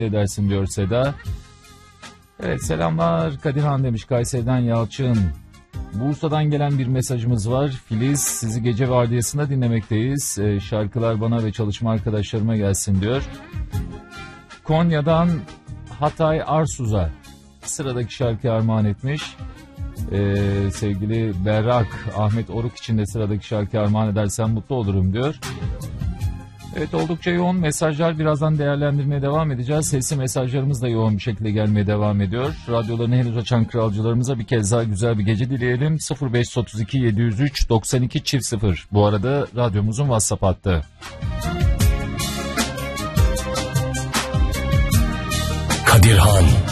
edersin diyor Seda. Evet, selamlar Kadirhan demiş Kayseri'den Yalçın. Bursa'dan gelen bir mesajımız var. Filiz, sizi gece vardiyasında dinlemekteyiz. Şarkılar bana ve çalışma arkadaşlarıma gelsin diyor. Konya'dan Hatay Arsuz'a sıradaki şarkıyı armağan etmiş. Sevgili Berrak, Ahmet Oruk için de sıradaki şarkıyı armağan edersen mutlu olurum diyor. Evet, oldukça yoğun mesajlar, birazdan değerlendirmeye devam edeceğiz. Sesli mesajlarımız da yoğun bir şekilde gelmeye devam ediyor. Radyolarını henüz açan kralcılarımıza bir kez daha güzel bir gece dileyelim. 0532 703 92 0. Bu arada radyomuzun WhatsApp hattı. Kadirhan